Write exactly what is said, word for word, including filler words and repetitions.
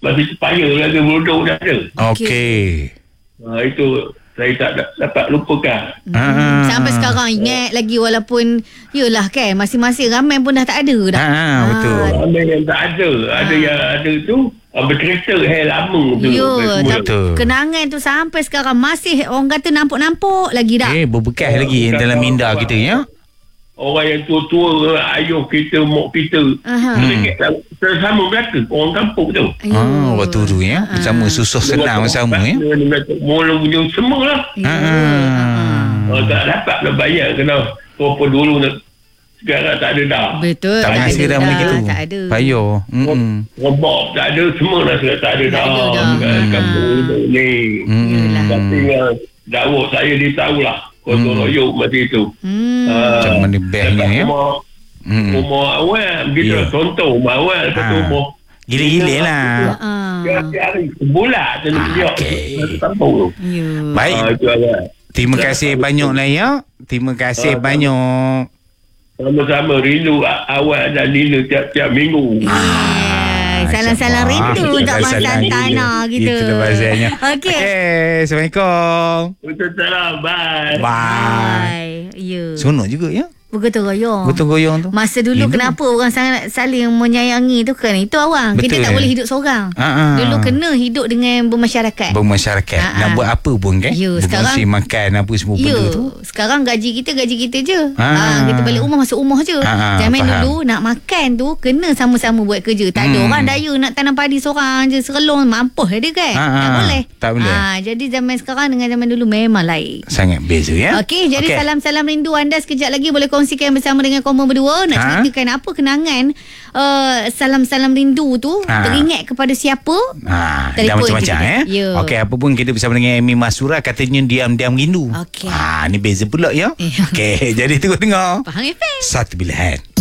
masih payah lagi beruduk dah ada. Okey. Ha, itu saya tak da- dapat lupakan. Hmm. Ah. Sampai sekarang ingat lagi walaupun yelah kan masing-masing ramen pun dah tak ada dah. Ah, betul. Ada yang tak ada. Ada yang ada tu uh, bercerita hair lama tu. Ya, Semua. Betul. kenangan tu sampai sekarang masih orang kata nampuk-nampuk lagi dah. Eh, berbekas lagi dalam minda kita ya. Orang yang tua-tua, ayuh kita, mak kita. Aha. Teringat sama belaka orang kampung tu. Ah, waktu tu ya. Bersama susah senang bersama ya. Mula punya semua lah. Ya. Ah. Oh, tak dapat nak bayar kena apa dulu nak. Sekarang tak ada dah. Betul. Tak ada mesti dah benda gitu. Tak ada. Payah. Hmm. Robot tak ada, semua dah sudah tak ada Tak dah. ada dah. Bukan Hmm. kampung ni. Hmm. Tapi uh, dakwah saya dia tahulah. Kotong royok macam itu. Hmm. Ah, Macam mana bestnya ya. Umur, Hmm. umur awal. Begitu Ya. lah. Contoh umur awal. Satu Ah. umur. Gila-gila lah. Ah. Hari sebulan. Dia nak Ah, dia. okey. Satu kampung tu. Ya. Baik. Ah, itu agak. Terima kasih banyak lah ya. Terima kasih Ah, banyak. Sama-sama rindu a- awal dan Nina tiap-tiap minggu. Eh, Salam-salam rindu Ah, untuk salam Pasang rindu. Tanah gitu. Itulah bahasanya. Okey. Okey, Assalamualaikum. Waalaikumsalam. Bye. Bye. Ya. Seronok juga ya. Bergotong royong. Gotong royong tu. Masa dulu Rindu. kenapa orang sangat saling menyayangi tu kan? Itu awang. Betul. Kita tak boleh hidup seorang. Ah, ah. Dulu kena hidup dengan bermasyarakat. Bermasyarakat. Ah, Nak ah. buat apa pun kan. Ya, Berkongsi sekarang- makan apa semua Ya, benda tu. sekarang gaji kita gaji kita je. Ah. Ah, kita balik rumah masuk rumah je. Ah, ah, Zaman faham. dulu nak makan tu kena sama-sama buat kerja. Tak ada Hmm. orang daya nak tanam padi seorang je serelong mampus dia kan. Ah, tak ah, boleh. tak boleh. Ah, jadi zaman sekarang dengan zaman dulu memang lain. Sangat beza ya. Okey, jadi Okey. salam-salam rindu anda sekejap lagi boleh kongsikan bersama dengan Kompon berdua. Nak Ha? ceritakan apa kenangan uh, salam-salam rindu tu Ha. teringat kepada siapa? Ha, dah Telefon macam-macam kita. eh. Ya. Okey, apa pun kita bersama dengan Amy Masura katanya diam-diam rindu. Okey. Ha, ni beza pula ya. Eh. Okey, jadi tengok tengok. Faham F M? Satu pilihan.